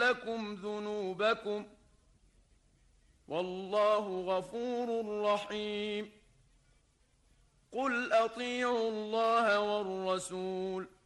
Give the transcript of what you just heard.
لكم ذنوبكم والله غفور رحيم. قل أطيعوا الله والرسول